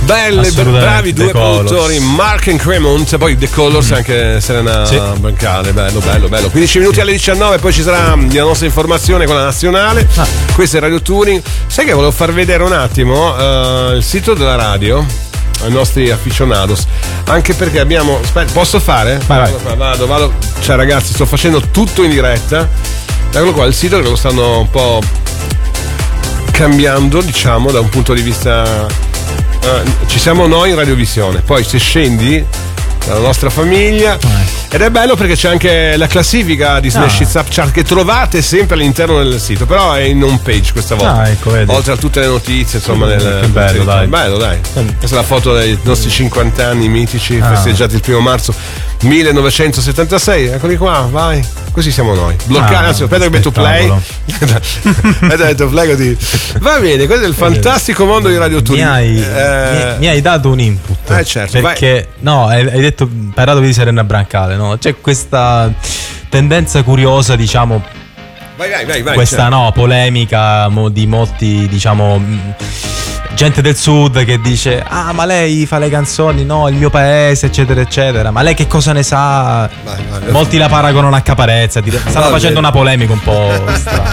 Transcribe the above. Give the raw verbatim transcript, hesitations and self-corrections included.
Belle, bravi due produttori, Mark and Cremont, e poi The Colors, mm. anche Serena sì. Brancale, bello, bello, bello. quindici minuti alle diciannove, poi ci sarà la nostra informazione con la nazionale. Ah. Questo è Radio Tuning. Sai che volevo far vedere un attimo uh, il sito della radio ai nostri aficionados, anche perché abbiamo, aspetta, posso fare? Vai, vai. Vado, vado. Cioè ragazzi, sto facendo tutto in diretta. Eccolo qua, il sito che lo stanno un po' cambiando, diciamo, da un punto di vista. Uh, ci siamo noi in radiovisione, poi se scendi dalla nostra famiglia, ed è bello perché c'è anche la classifica di Smash Hits Up Chart che trovate sempre all'interno del sito, però è in home page questa volta. Ah, ecco, vedi. Oltre a tutte le notizie, insomma, nel, che bello, dai. bello, dai. Questa è la foto dei nostri cinquanta anni mitici, ah. festeggiati il primo marzo millenovecentosettantasei. Eccoli qua, vai. Così siamo noi. Bloccati, ah, anzi, aspetta che metto play. Aspetta, metto play così. Va bene, questo è il fantastico mondo di Radio Tuning. Mi hai, eh... mi, mi hai dato un input. Eh certo. Perché, vai. no, hai, hai detto, parlato di Serena Brancale, no? C'è questa tendenza curiosa, diciamo. Vai, vai, vai, vai. Questa, certo. no, polemica mo, di molti, diciamo. Gente del sud che dice ah ma lei fa le canzoni, no, il mio paese eccetera eccetera, ma lei che cosa ne sa? Vai, vai, molti la paragonano a Caparezza, stanno facendo una polemica un po' strana.